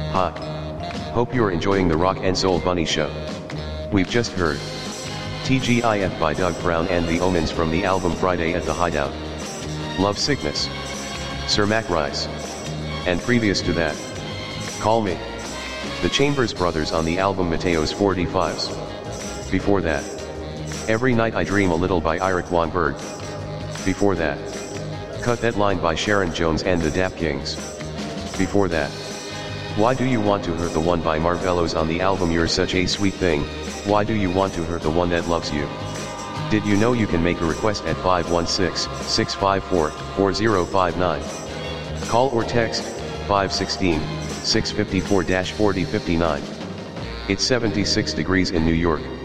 Ha. Hope you're enjoying the Rock and Soul Bunny Show. We've just heard TGIF by Doug Brown and the Omens from the album Friday at the Hideout. Love Sickness, Sir Mac Rice. And previous to that, Call Me, the Chambers Brothers on the album Mateos 45s. Before that, Every Night I Dream a Little by Eric Von Berg. Before that, Cut That Line by Sharon Jones and the Dap Kings. Before that, Why Do You Want to Hurt the One by Marvellos on the album You're Such a Sweet Thing, Why Do You Want to Hurt the One That Loves You? Did you know you can make a request at 516-654-4059? Call or text 516-654-4059. It's 76 degrees in New York.